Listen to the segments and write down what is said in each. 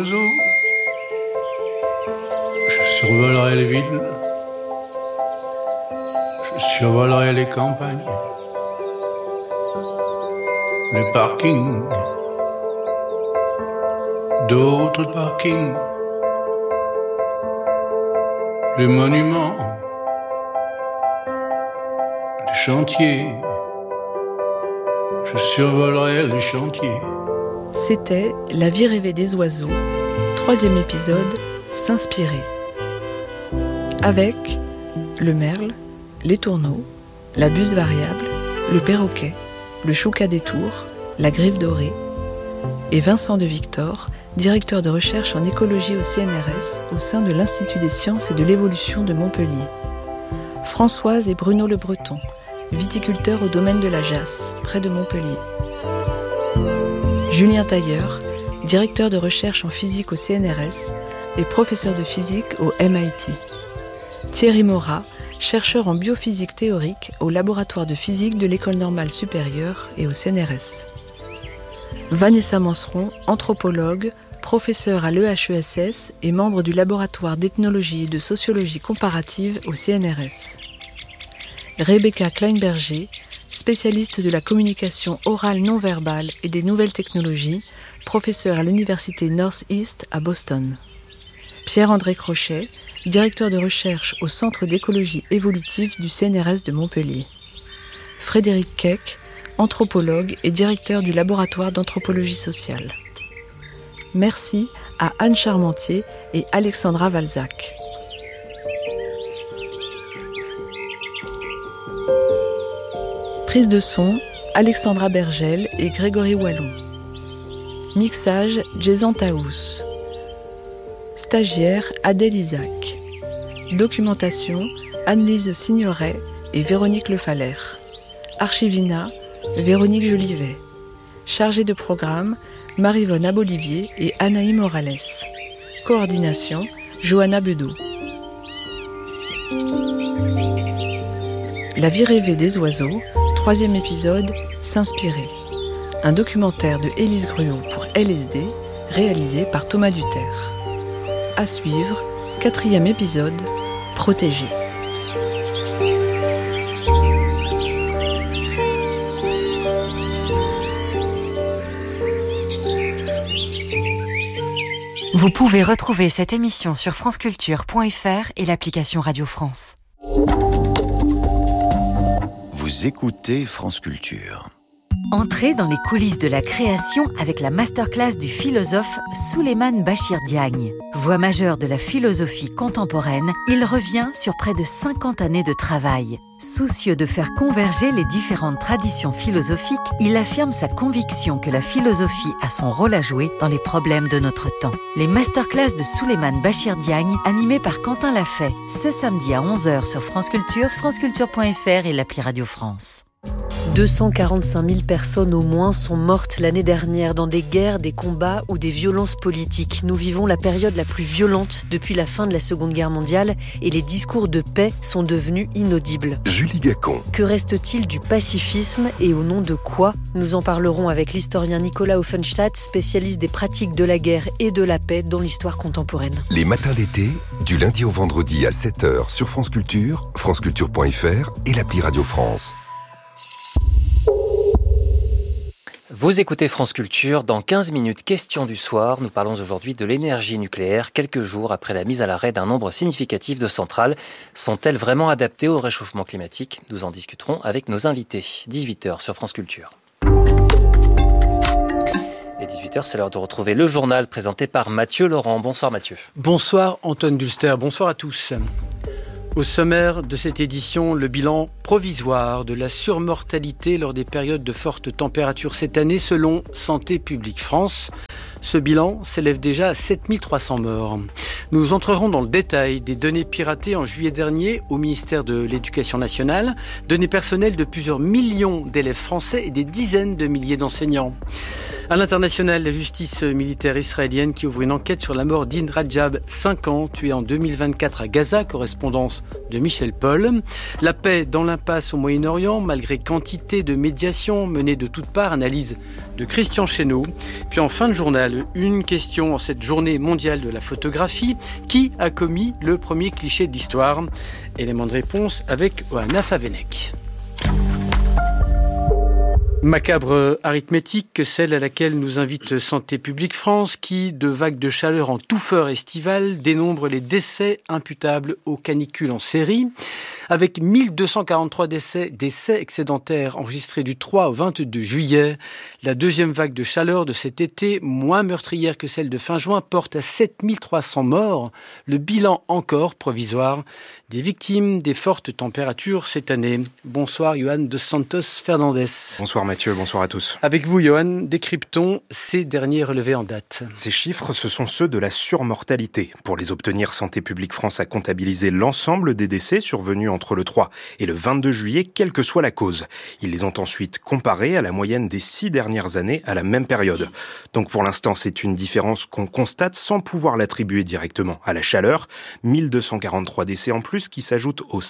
oiseau. Je survolerai les villes. Je survolerai les campagnes. Les parkings. D'autres parkings. Les monuments. Les chantiers. Je survolerai les chantiers. C'était La vie rêvée des oiseaux, 3e épisode, S'inspirer. Avec le merle, les tourneaux, la buse variable, le perroquet, le choucas des tours, la griffe dorée, et Vincent de Victor, directeur de recherche en écologie au CNRS au sein de l'Institut des sciences et de l'évolution de Montpellier. Françoise et Bruno Le Breton, viticulteurs au domaine de la Jasse, près de Montpellier. Julien Tailleur, directeur de recherche en physique au CNRS et professeur de physique au MIT. Thierry Morat, chercheur en biophysique théorique au laboratoire de physique de l'École normale supérieure et au CNRS. Vanessa Manceron, anthropologue, professeure à l'EHESS et membre du laboratoire d'ethnologie et de sociologie comparative au CNRS. Rebecca Kleinberger, spécialiste de la communication orale non-verbale et des nouvelles technologies, professeur à l'université Northeast à Boston. Pierre-André Crochet, directeur de recherche au Centre d'écologie évolutive du CNRS de Montpellier. Frédéric Keck, anthropologue et directeur du laboratoire d'anthropologie sociale. Merci à Anne Charmentier et Alexandra Valzac. Prise de son, Alexandra Bergel et Grégory Wallon. Mixage, Jason Taous. Stagiaire, Adèle Isaac. Documentation, Anne-Lise Signoret et Véronique Lefaller. Archivina, Véronique Jolivet. Chargée de programme, Maryvonne Abolivier et Anaï Morales. Coordination, Johanna Bedeau. La vie rêvée des oiseaux, 3e épisode, S'inspirer. Un documentaire de Élise Gruot pour LSD, réalisé par Thomas Duterre. À suivre, 4e épisode, Protégé. Vous pouvez retrouver cette émission sur franceculture.fr et l'application Radio France. Vous écoutez France Culture. Entrez dans les coulisses de la création avec la masterclass du philosophe Souleymane Bachir Diagne. Voix majeure de la philosophie contemporaine, il revient sur près de 50 années de travail. Soucieux de faire converger les différentes traditions philosophiques, il affirme sa conviction que la philosophie a son rôle à jouer dans les problèmes de notre temps. Les masterclass de Souleymane Bachir Diagne, animées par Quentin Lafay, ce samedi à 11h sur France Culture, franceculture.fr et l'appli Radio France. 245 000 personnes au moins sont mortes l'année dernière dans des guerres, des combats ou des violences politiques. Nous vivons la période la plus violente depuis la fin de la Seconde Guerre mondiale et les discours de paix sont devenus inaudibles. Julie Gacon. Que reste-t-il du pacifisme et au nom de quoi ? Nous en parlerons avec l'historien Nicolas Offenstadt, spécialiste des pratiques de la guerre et de la paix dans l'histoire contemporaine. Les matins d'été, du lundi au vendredi à 7h sur France Culture, franceculture.fr et l'appli Radio France. Vous écoutez France Culture, dans 15 minutes questions du soir, nous parlons aujourd'hui de l'énergie nucléaire, quelques jours après la mise à l'arrêt d'un nombre significatif de centrales. Sont-elles vraiment adaptées au réchauffement climatique ? Nous en discuterons avec nos invités. 18h sur France Culture. Et 18h, c'est l'heure de retrouver le journal présenté par Mathieu Laurent. Bonsoir Mathieu. Bonsoir Antoine Dulster, bonsoir à tous. Au sommaire de cette édition, le bilan provisoire de la surmortalité lors des périodes de fortes températures cette année selon Santé publique France. Ce bilan s'élève déjà à 7300 morts. Nous entrerons dans le détail des données piratées en juillet dernier au ministère de l'Éducation nationale, données personnelles de plusieurs millions d'élèves français et des dizaines de milliers d'enseignants. À l'international, la justice militaire israélienne qui ouvre une enquête sur la mort d'In Rajab, 5 ans, tué en 2024 à Gaza, correspondance de Michel Paul. La paix dans l'impasse au Moyen-Orient, malgré quantité de médiations menées de toutes parts, analyse de Christian Chesneau. Puis en fin de journal, une question en cette journée mondiale de la photographie. Qui a commis le premier cliché de l'histoire ? Élément de réponse avec Oana Favenec. Macabre arithmétique que celle à laquelle nous invite Santé publique France qui, de vagues de chaleur en touffeur estivale, dénombre les décès imputables aux canicules en série. Avec 1243 décès excédentaires enregistrés du 3 au 22 juillet, la deuxième vague de chaleur de cet été, moins meurtrière que celle de fin juin, porte à 7300 morts. Le bilan encore provisoire des victimes des fortes températures cette année. Bonsoir, Johan dos Santos Fernandez. Bonsoir Mathieu, bonsoir à tous. Avec vous, Johan, décryptons ces derniers relevés en date. Ces chiffres, ce sont ceux de la surmortalité. Pour les obtenir, Santé publique France a comptabilisé l'ensemble des décès survenus entre le 3 et le 22 juillet, quelle que soit la cause. Ils les ont ensuite comparés à la moyenne des 6 dernières années à la même période. Donc pour l'instant, c'est une différence qu'on constate sans pouvoir l'attribuer directement à la chaleur. 1243 décès en plus qui s'ajoutent aux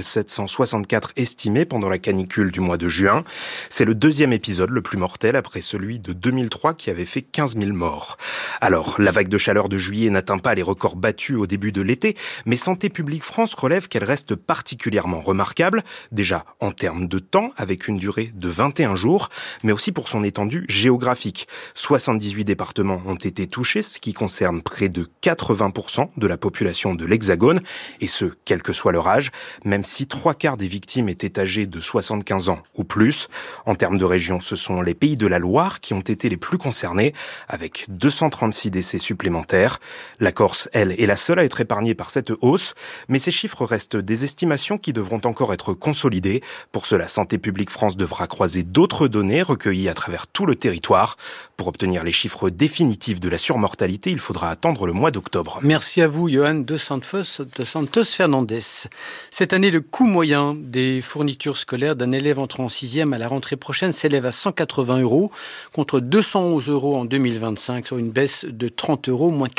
5764 estimés pendant la canicule du mois de juin. C'est le deuxième épisode le plus mortel après celui de 2003 qui avait fait 15 000 morts. Alors, la vague de chaleur de juillet n'atteint pas les records battus au début de l'été, mais Santé publique France relève qu'elle reste particulièrement remarquable, déjà en termes de temps, avec une durée de 21 jours, mais aussi pour son étendue géographique. 78 départements ont été touchés, ce qui concerne près de 80% de la population de l'Hexagone, et ce, quel que soit leur âge, même si 3/4 des victimes étaient âgées de 75 ans ou plus. En termes de région, ce sont les Pays de la Loire qui ont été les plus concernés, avec 236 décès supplémentaires. La Corse, elle, est la seule à être épargnée par cette hausse, mais ces chiffres restent des estimations qui devront encore être consolidées. Pour cela, Santé publique France devra croiser d'autres données recueillies à travers tout le territoire. Pour obtenir les chiffres définitifs de la surmortalité, il faudra attendre le mois d'octobre. Merci à vous, Johan dos Santos Fernandez. Cette année, le coût moyen des fournitures scolaires d'un élève entrant en 6e à la rentrée prochaine s'élève à 180 € contre 211 € en 2025, soit une baisse de 30 €, moins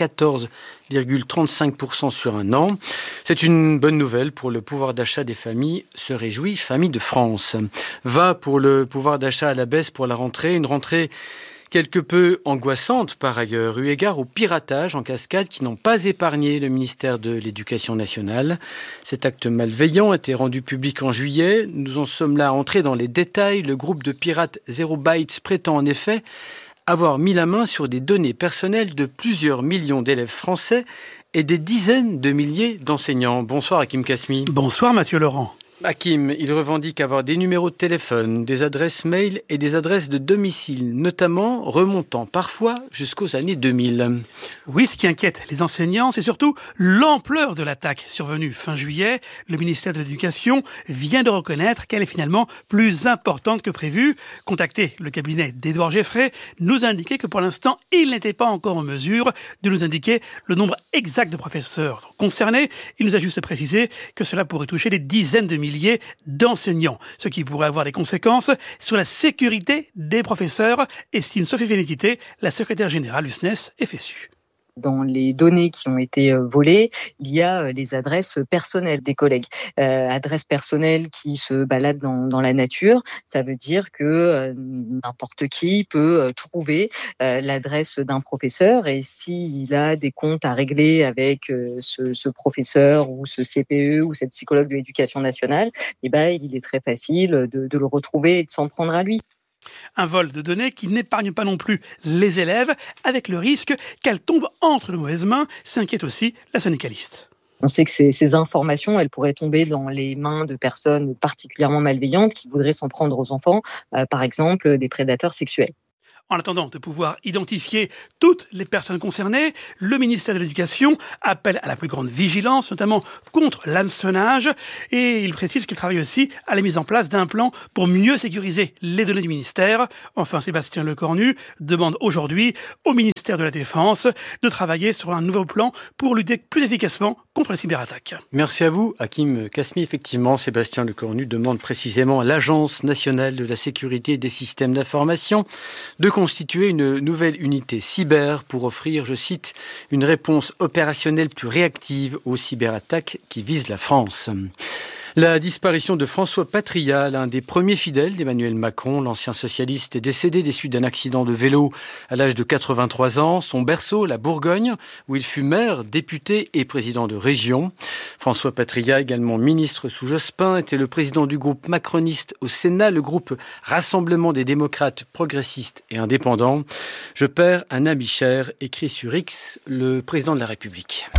14,35% sur un an. C'est une bonne nouvelle pour le pouvoir d'achat des familles, se réjouit Famille de France. Va pour le pouvoir d'achat à la baisse pour la rentrée, une rentrée quelque peu angoissante par ailleurs, eu égard au piratage en cascade qui n'ont pas épargné le ministère de l'Éducation nationale. Cet acte malveillant a été rendu public en juillet. Nous en sommes là à entrer dans les détails. Le groupe de pirates Zero Bytes prétend en effet avoir mis la main sur des données personnelles de plusieurs millions d'élèves français et des dizaines de milliers d'enseignants. Bonsoir Hakim Kasmi. Bonsoir Mathieu Laurent. Hakim, il revendique avoir des numéros de téléphone, des adresses mail et des adresses de domicile, notamment remontant parfois jusqu'aux années 2000. Oui, ce qui inquiète les enseignants, c'est surtout l'ampleur de l'attaque survenue fin juillet. Le ministère de l'Éducation vient de reconnaître qu'elle est finalement plus importante que prévu. Contacté le cabinet d'Édouard Geffray, nous indiquait que pour l'instant, il n'était pas encore en mesure de nous indiquer le nombre exact de professeurs concernés. Il nous a juste précisé que cela pourrait toucher des dizaines de milliers d'enseignants, ce qui pourrait avoir des conséquences sur la sécurité des professeurs, estime Sophie Vénétité, la secrétaire générale du SNES FSU. Dans les données qui ont été volées, il y a les adresses personnelles des collègues. Adresses personnelles qui se baladent dans la nature, ça veut dire que n'importe qui peut trouver l'adresse d'un professeur et s'il a des comptes à régler avec ce professeur ou ce CPE ou cette psychologue de l'éducation nationale, il est très facile de le retrouver et de s'en prendre à lui. Un vol de données qui n'épargne pas non plus les élèves, avec le risque qu'elles tombent entre de mauvaises mains, s'inquiète aussi la syndicaliste. On sait que ces informations, elles pourraient tomber dans les mains de personnes particulièrement malveillantes qui voudraient s'en prendre aux enfants, par exemple des prédateurs sexuels. En attendant de pouvoir identifier toutes les personnes concernées, le ministère de l'Éducation appelle à la plus grande vigilance, notamment contre l'hameçonnage, et il précise qu'il travaille aussi à la mise en place d'un plan pour mieux sécuriser les données du ministère. Enfin, Sébastien Lecornu demande aujourd'hui au ministère de la Défense de travailler sur un nouveau plan pour lutter plus efficacement contre les cyberattaques. Merci à vous, Hakim Kasmi. Effectivement, Sébastien Lecornu demande précisément à l'Agence nationale de la sécurité des systèmes d'information de constituer une nouvelle unité cyber pour offrir, je cite, une réponse opérationnelle plus réactive aux cyberattaques qui visent la France. La disparition de François Patriat, l'un des premiers fidèles d'Emmanuel Macron, l'ancien socialiste, est décédé des suites d'un accident de vélo à l'âge de 83 ans. Son berceau, la Bourgogne, où il fut maire, député et président de région. François Patriat, également ministre sous Jospin, était le président du groupe macroniste au Sénat, le groupe Rassemblement des démocrates progressistes et indépendants. Je perds un ami cher, écrit sur X le président de la République.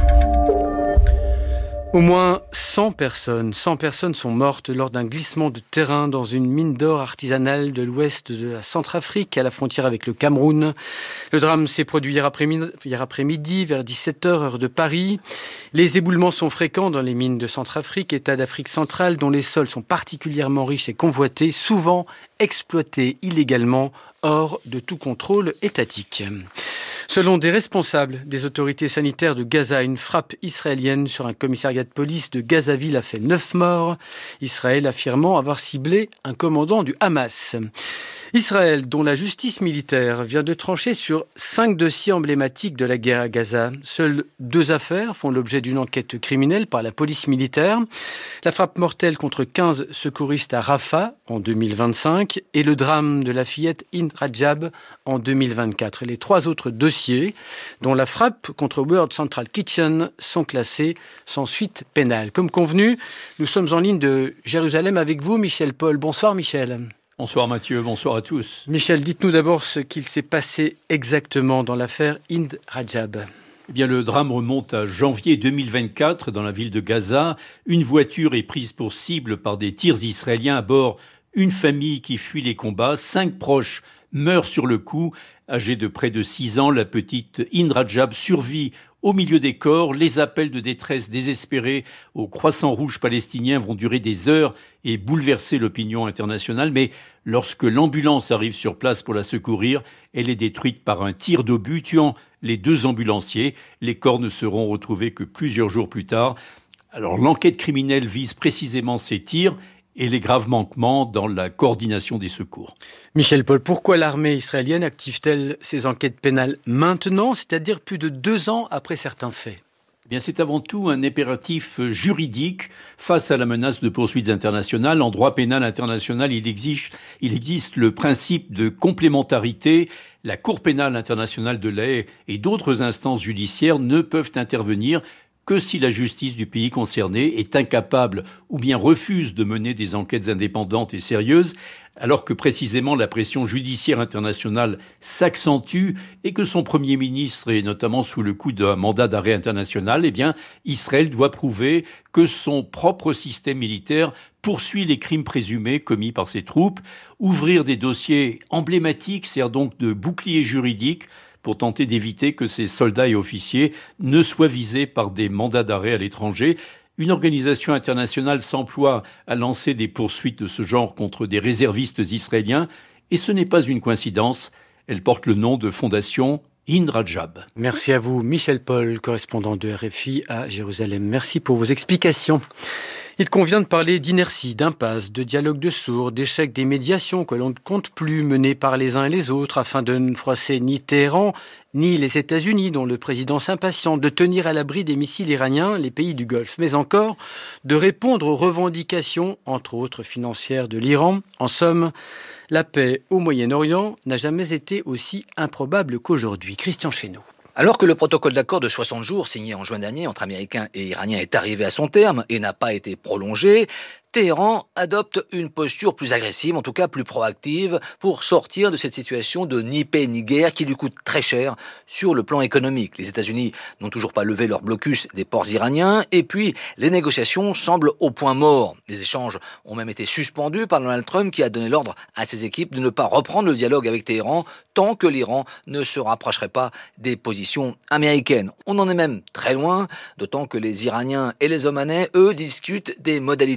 Au moins 100 personnes sont mortes lors d'un glissement de terrain dans une mine d'or artisanale de l'ouest de la Centrafrique, à la frontière avec le Cameroun. Le drame s'est produit hier après-midi, vers 17h, heure de Paris. Les éboulements sont fréquents dans les mines de Centrafrique, État d'Afrique centrale, dont les sols sont particulièrement riches et convoités, souvent exploités illégalement, hors de tout contrôle étatique. Selon des responsables des autorités sanitaires de Gaza, une frappe israélienne sur un commissariat de police de Gazaville a fait 9 morts, Israël affirmant avoir ciblé un commandant du Hamas. Israël, dont la justice militaire vient de trancher sur 5 dossiers emblématiques de la guerre à Gaza. Seules 2 affaires font l'objet d'une enquête criminelle par la police militaire. La frappe mortelle contre 15 secouristes à Rafah en 2025 et le drame de la fillette Hind Rajab en 2024. Les 3 autres dossiers, dont la frappe contre World Central Kitchen, sont classés sans suite pénale. Comme convenu, nous sommes en ligne de Jérusalem avec vous, Michel Paul. Bonsoir Michel. Bonsoir Mathieu, bonsoir à tous. Michel, dites-nous d'abord ce qu'il s'est passé exactement dans l'affaire Hind Rajab. Eh bien, le drame remonte à janvier 2024 dans la ville de Gaza. Une voiture est prise pour cible par des tirs israéliens à bord. Une famille qui fuit les combats, 5 proches meurent sur le coup. Âgée de près de 6 ans, la petite Hind Rajab survit au milieu des corps. Les appels de détresse désespérés au Croissant Rouge palestinien vont durer des heures et bouleverser l'opinion internationale. Mais lorsque l'ambulance arrive sur place pour la secourir, elle est détruite par un tir d'obus tuant les 2 ambulanciers. Les corps ne seront retrouvés que plusieurs jours plus tard. Alors l'enquête criminelle vise précisément ces tirs et les graves manquements dans la coordination des secours. Michel Paul, pourquoi l'armée israélienne active-t-elle ses enquêtes pénales maintenant, c'est-à-dire plus de 2 ans après certains faits ? Eh bien, c'est avant tout un impératif juridique face à la menace de poursuites internationales. En droit pénal international, il existe le principe de complémentarité. La Cour pénale internationale de l'Haye et d'autres instances judiciaires ne peuvent intervenir que si la justice du pays concerné est incapable ou bien refuse de mener des enquêtes indépendantes et sérieuses, alors que précisément la pression judiciaire internationale s'accentue et que son Premier ministre est notamment sous le coup d'un mandat d'arrêt international, eh bien, Israël doit prouver que son propre système militaire poursuit les crimes présumés commis par ses troupes. Ouvrir des dossiers emblématiques sert donc de bouclier juridique pour tenter d'éviter que ces soldats et officiers ne soient visés par des mandats d'arrêt à l'étranger. Une organisation internationale s'emploie à lancer des poursuites de ce genre contre des réservistes israéliens, et ce n'est pas une coïncidence, elle porte le nom de Fondation Hind Rajab. Merci à vous, Michel Paul, correspondant de RFI à Jérusalem. Merci pour vos explications. Il convient de parler d'inertie, d'impasse, de dialogue de sourds, d'échec des médiations que l'on ne compte plus menées par les uns et les autres afin de ne froisser ni Téhéran, ni les États-Unis, dont le président s'impatiente, de tenir à l'abri des missiles iraniens les pays du Golfe, mais encore de répondre aux revendications, entre autres financières, de l'Iran. En somme, la paix au Moyen-Orient n'a jamais été aussi improbable qu'aujourd'hui. Christian Chesneau. Alors que le protocole d'accord de 60 jours signé en juin dernier entre Américains et Iraniens est arrivé à son terme et n'a pas été prolongé, Téhéran adopte une posture plus agressive, en tout cas plus proactive, pour sortir de cette situation de ni paix ni guerre qui lui coûte très cher sur le plan économique. Les États-Unis n'ont toujours pas levé leur blocus des ports iraniens et puis les négociations semblent au point mort. Les échanges ont même été suspendus par Donald Trump qui a donné l'ordre à ses équipes de ne pas reprendre le dialogue avec Téhéran tant que l'Iran ne se rapprocherait pas des positions américaines. On en est même très loin, d'autant que les Iraniens et les Omanais, eux, discutent des modalités de transition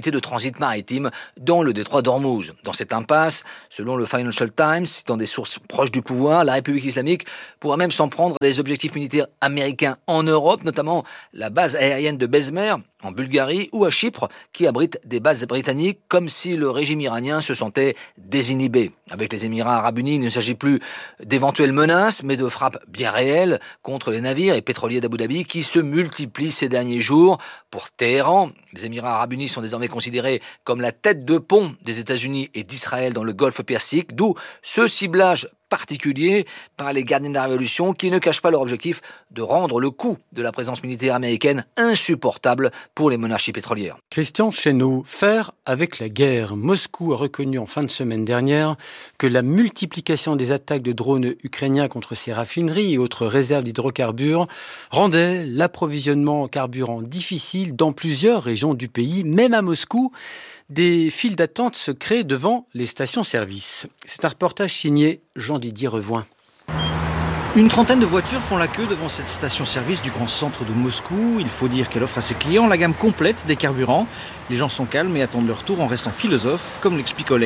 transit maritime dans le détroit d'Ormuz. Dans cette impasse, selon le Financial Times, citant des sources proches du pouvoir, la République islamique pourra même s'en prendre à des objectifs militaires américains en Europe, notamment la base aérienne de Besmer, en Bulgarie ou à Chypre, qui abrite des bases britanniques, comme si le régime iranien se sentait désinhibé. Avec les Émirats arabes unis, il ne s'agit plus d'éventuelles menaces, mais de frappes bien réelles contre les navires et pétroliers d'Abu Dhabi qui se multiplient ces derniers jours. Pour Téhéran, les Émirats arabes unis sont désormais considérés comme la tête de pont des États-Unis et d'Israël dans le Golfe Persique, d'où ce ciblage particulier par les gardiens de la révolution qui ne cachent pas leur objectif de rendre le coût de la présence militaire américaine insupportable pour les monarchies pétrolières. Christian Chesneau, faire avec la guerre. Moscou a reconnu en fin de semaine dernière que la multiplication des attaques de drones ukrainiens contre ses raffineries et autres réserves d'hydrocarbures rendait l'approvisionnement en carburant difficile dans plusieurs régions du pays, même à Moscou. Des files d'attente se créent devant les stations-service. C'est un reportage signé Jean-Didier Revoin. Une trentaine de voitures font la queue devant cette station-service du grand centre de Moscou. Il faut dire qu'elle offre à ses clients la gamme complète des carburants. Les gens sont calmes et attendent leur tour en restant philosophes, comme l'explique Oleg.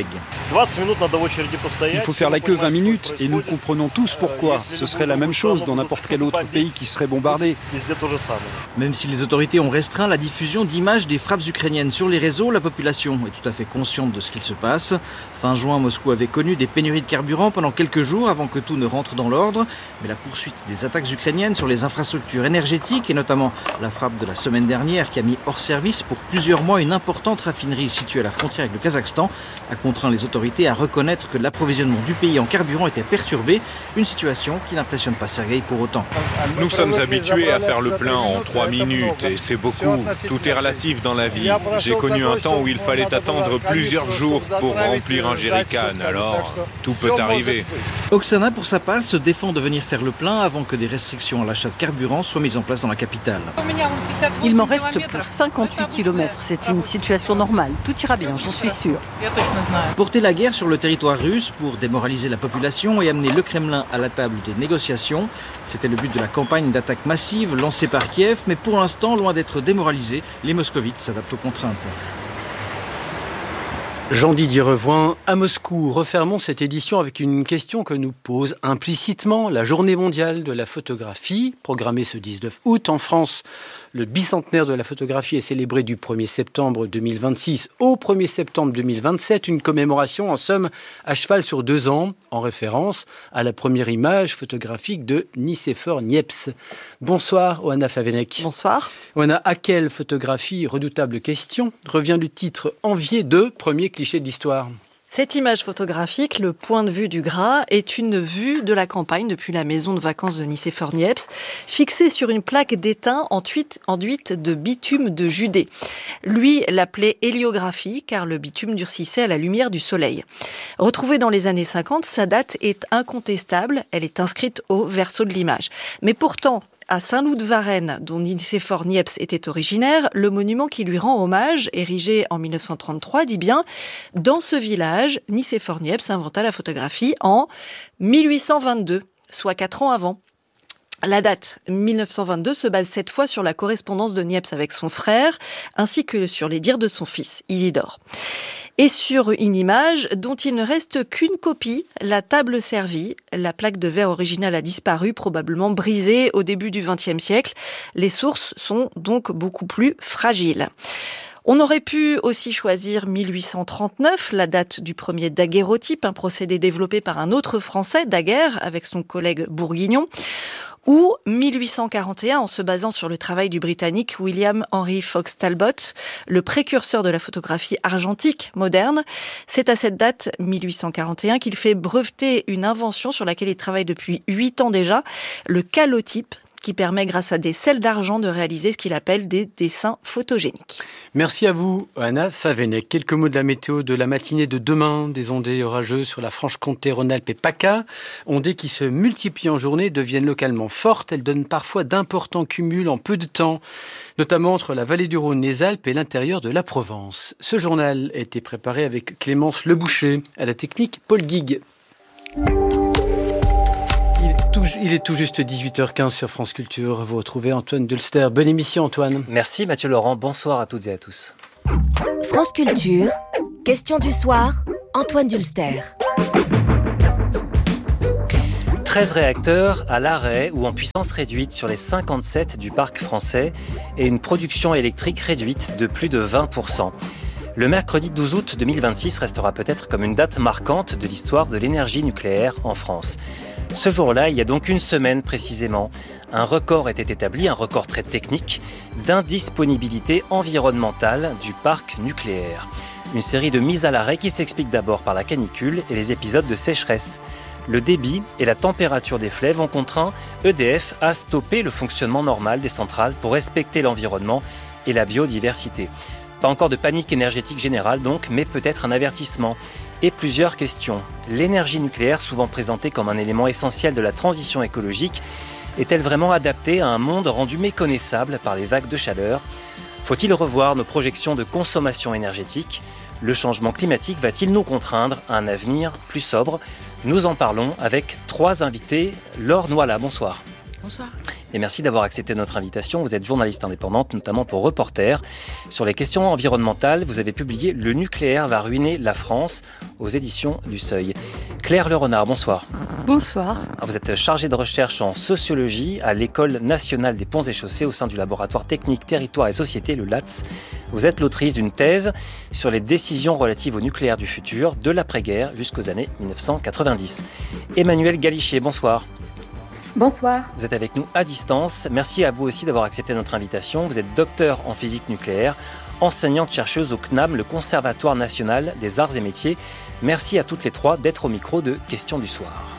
Il faut faire la queue 20 minutes et nous comprenons tous pourquoi. Ce serait la même chose dans n'importe quel autre pays qui serait bombardé. Même si les autorités ont restreint la diffusion d'images des frappes ukrainiennes sur les réseaux, la population est tout à fait consciente de ce qu'il se passe. Fin juin, Moscou avait connu des pénuries de carburant pendant quelques jours avant que tout ne rentre dans l'ordre. Mais la poursuite des attaques ukrainiennes sur les infrastructures énergétiques et notamment la frappe de la semaine dernière qui a mis hors service pour plusieurs mois une importante raffinerie située à la frontière avec le Kazakhstan a contraint les autorités à reconnaître que l'approvisionnement du pays en carburant était perturbé, une situation qui n'impressionne pas Sergueï pour autant. Nous sommes habitués à faire le plein en 3 minutes et c'est beaucoup. Tout est relatif dans la vie. J'ai connu un temps où il fallait attendre plusieurs jours pour remplir un jerrycan, alors tout peut arriver. Oksana, pour sa part, se défend de venir faire le plein avant que des restrictions à l'achat de carburant soient mises en place dans la capitale. Il m'en reste pour 58 km. C'est une situation normale. Tout ira bien, j'en suis sûre. Porter la guerre sur le territoire russe pour démoraliser la population et amener le Kremlin à la table des négociations, c'était le but de la campagne d'attaque massive lancée par Kiev, mais pour l'instant, loin d'être démoralisés, les moscovites s'adaptent aux contraintes. Jean-Didier Revoin, à Moscou. Refermons cette édition avec une question que nous pose implicitement la Journée mondiale de la photographie, programmée ce 19 août en France. Le bicentenaire de la photographie est célébré du 1er septembre 2026 au 1er septembre 2027, une commémoration en somme à cheval sur 2 ans, en référence à la première image photographique de Nicéphore Niepce. Bonsoir, Oana Favenek. Bonsoir. Oana, à quelle photographie, redoutable question, revient le titre envié de premier cliché de l'histoire ? Cette image photographique, le point de vue du Gras, est une vue de la campagne depuis la maison de vacances de Nicéphore Niepce, fixée sur une plaque d'étain enduite de bitume de Judée. Lui l'appelait héliographie, car le bitume durcissait à la lumière du soleil. Retrouvée dans les années 50, sa date est incontestable, elle est inscrite au verso de l'image. Mais pourtant, à Saint-Loup-de-Varennes, dont Nicéphore Niepce était originaire, le monument qui lui rend hommage, érigé en 1933, dit bien « Dans ce village, Nicéphore Niepce inventa la photographie en 1822, soit 4 ans avant ». La date 1922 se base cette fois sur la correspondance de Niepce avec son frère, ainsi que sur les dires de son fils, Isidore. Et sur une image dont il ne reste qu'une copie, la table servie. La plaque de verre originale a disparu, probablement brisée au début du XXe siècle. Les sources sont donc beaucoup plus fragiles. On aurait pu aussi choisir 1839, la date du premier daguerréotype, un procédé développé par un autre Français, Daguerre, avec son collègue Bourguignon, ou 1841 en se basant sur le travail du Britannique William Henry Fox Talbot, le précurseur de la photographie argentique moderne. C'est à cette date, 1841, qu'il fait breveter une invention sur laquelle il travaille depuis 8 ans déjà, le calotype, qui permet, grâce à des sels d'argent, de réaliser ce qu'il appelle des dessins photogéniques. Merci à vous, Oana Favenek. Quelques mots de la météo de la matinée de demain. Des ondées orageuses sur la Franche-Comté, Rhône-Alpes et PACA. Ondées qui se multiplient en journée, deviennent localement fortes. Elles donnent parfois d'importants cumuls en peu de temps, notamment entre la vallée du Rhône, les Alpes et l'intérieur de la Provence. Ce journal a été préparé avec Clémence Leboucher, à la technique Paul Guigues. Il est tout juste 18h15 sur France Culture. Vous retrouvez Antoine Dulster. Bonne émission, Antoine. Merci Mathieu Laurent. Bonsoir à toutes et à tous. France Culture, question du soir, Antoine Dulster. 13 réacteurs à l'arrêt ou en puissance réduite sur les 57 du parc français et une production électrique réduite de plus de 20%. Le mercredi 12 août 2026 restera peut-être comme une date marquante de l'histoire de l'énergie nucléaire en France. Ce jour-là, il y a donc une semaine précisément, un record était établi, un record très technique, d'indisponibilité environnementale du parc nucléaire. Une série de mises à l'arrêt qui s'explique d'abord par la canicule et les épisodes de sécheresse. Le débit et la température des fleuves ont contraint EDF à stopper le fonctionnement normal des centrales pour respecter l'environnement et la biodiversité. Pas encore de panique énergétique générale donc, mais peut-être un avertissement. Et plusieurs questions. L'énergie nucléaire, souvent présentée comme un élément essentiel de la transition écologique, est-elle vraiment adaptée à un monde rendu méconnaissable par les vagues de chaleur ? Faut-il revoir nos projections de consommation énergétique ? Le changement climatique va-t-il nous contraindre à un avenir plus sobre ? Nous en parlons avec 3 invités. Laure Noila, bonsoir. Bonsoir. Et merci d'avoir accepté notre invitation. Vous êtes journaliste indépendante, notamment pour Reporter. Sur les questions environnementales, vous avez publié « Le nucléaire va ruiner la France » aux éditions du Seuil. Claire Lerenard, bonsoir. Bonsoir. Vous êtes chargée de recherche en sociologie à l'École nationale des ponts et chaussées au sein du laboratoire technique territoire et société, le LATS. Vous êtes l'autrice d'une thèse sur les décisions relatives au nucléaire du futur, de l'après-guerre jusqu'aux années 1990. Emmanuel Galichet, bonsoir. Bonsoir. Vous êtes avec nous à distance. Merci à vous aussi d'avoir accepté notre invitation. Vous êtes docteur en physique nucléaire, enseignante-chercheuse au CNAM, le Conservatoire national des arts et métiers. Merci à toutes les 3 d'être au micro de Questions du soir.